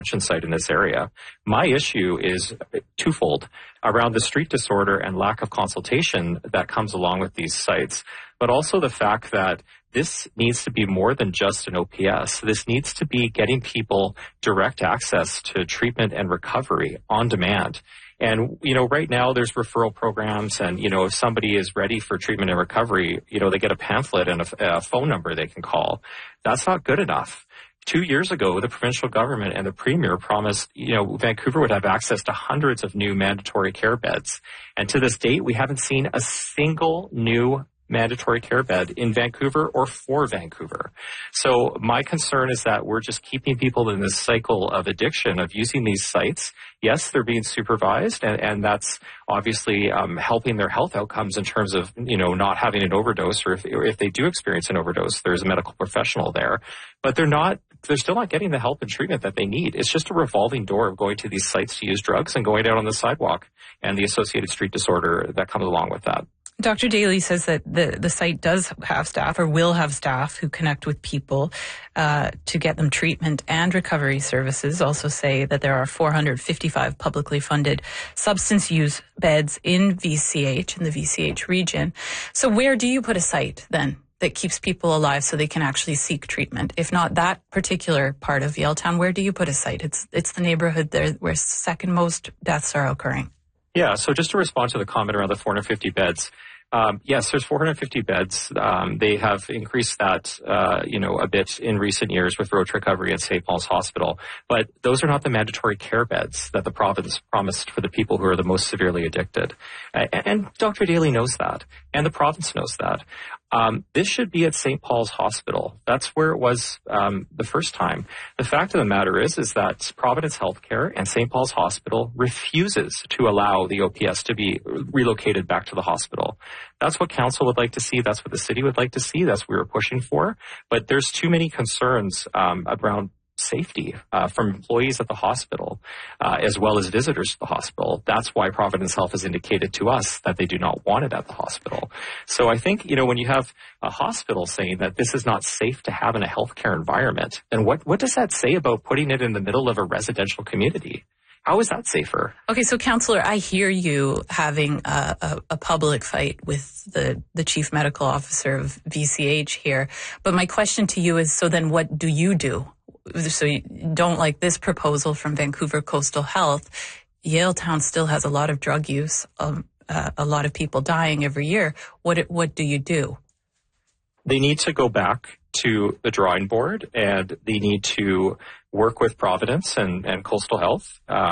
site in this area. My issue is twofold around the street disorder and lack of consultation that comes along with these sites, but also the fact that this needs to be more than just an OPS. This needs to be getting people direct access to treatment and recovery on demand. And, right now there's referral programs and, if somebody is ready for treatment and recovery, they get a pamphlet and a phone number they can call. That's not good enough. 2 years ago, the provincial government and the premier promised, Vancouver would have access to hundreds of new mandatory care beds. And to this date, we haven't seen a single new mandatory care bed in Vancouver or for Vancouver. So my concern is that we're just keeping people in this cycle of addiction of using these sites. Yes, they're being supervised, and that's obviously helping their health outcomes in terms of, not having an overdose, or if they do experience an overdose, there's a medical professional there. But they're still not getting the help and treatment that they need. It's just a revolving door of going to these sites to use drugs and going out on the sidewalk and the associated street disorder that comes along with that. Dr. Daly says that the site does have staff or will have staff who connect with people to get them treatment and recovery services. Also say that there are 455 publicly funded substance use beds in VCH, in the VCH region. So where do you put a site then that keeps people alive so they can actually seek treatment? If not that particular part of Yaletown, where do you put a site? It's the neighborhood there where second most deaths are occurring. Yeah, so just to respond to the comment around the 450 beds, yes, there's 450 beds. They have increased that, a bit in recent years with Roach Recovery at St. Paul's Hospital. But those are not the mandatory care beds that the province promised for the people who are the most severely addicted. And Dr. Daly knows that, and the province knows that. This should be at St. Paul's Hospital. That's where it was the first time. The fact of the matter is that Providence Healthcare and St. Paul's Hospital refuses to allow the OPS to be relocated back to the hospital. That's what council would like to see. That's what the city would like to see. That's what we were pushing for. But there's too many concerns around safety from employees at the hospital, as well as visitors to the hospital. That's why Providence Health has indicated to us that they do not want it at the hospital. So I think, when you have a hospital saying that this is not safe to have in a healthcare environment, then what does that say about putting it in the middle of a residential community? How is that safer? Okay, so Councillor, I hear you having a public fight with the Chief Medical Officer of VCH here, but my question to you is, so then what do you do? So you don't like this proposal from Vancouver Coastal Health. Yaletown still has a lot of drug use, a lot of people dying every year. What do you do? They need to go back to the drawing board, and they need to work with Providence and Coastal Health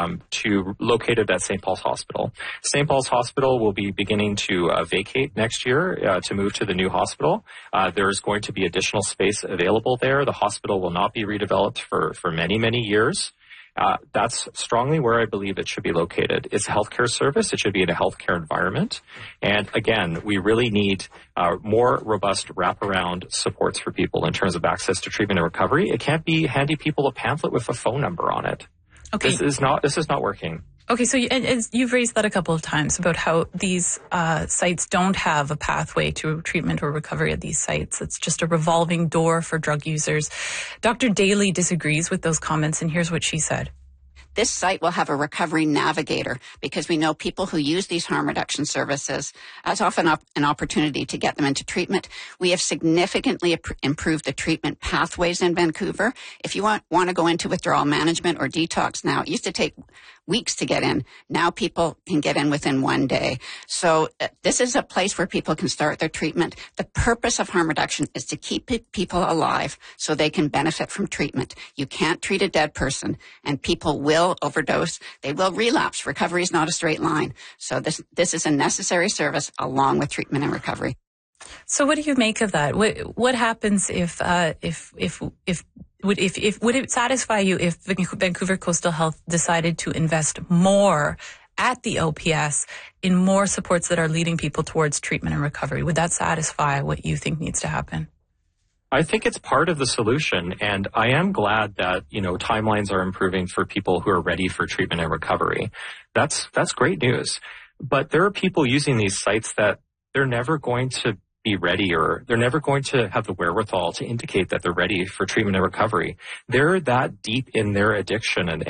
to locate it at St. Paul's Hospital. St. Paul's Hospital will be beginning to vacate next year to move to the new hospital. There's going to be additional space available there. The hospital will not be redeveloped for many, many years. That's strongly where I believe it should be located. It's a healthcare service. It should be in a healthcare environment. And again, we really need more robust wraparound supports for people in terms of access to treatment and recovery. It can't be handing people a pamphlet with a phone number on it. Okay. This is not working. Okay, so you've raised that a couple of times about how these sites don't have a pathway to treatment or recovery at these sites. It's just a revolving door for drug users. Dr. Daly disagrees with those comments, and here's what she said. This site will have a recovery navigator because we know people who use these harm reduction services as often an opportunity to get them into treatment. We have significantly improved the treatment pathways in Vancouver. If you want to go into withdrawal management or detox now, it used to take weeks to get in. Now people can get in within one day. So this is a place where people can start their treatment. The purpose of harm reduction is to keep people alive so they can benefit from treatment. You can't treat a dead person, and people will overdose. They will relapse. Recovery is not a straight line. So this is a necessary service along with treatment and recovery. So what do you make of that? What happens if would it satisfy you if Vancouver Coastal Health decided to invest more at the OPS in more supports that are leading people towards treatment and recovery? Would that satisfy what you think needs to happen? I think it's part of the solution, and I am glad that, timelines are improving for people who are ready for treatment and recovery. That's great news. But there are people using these sites that they're never going to be ready, or they're never going to have the wherewithal to indicate that they're ready for treatment and recovery. They're that deep in their addiction and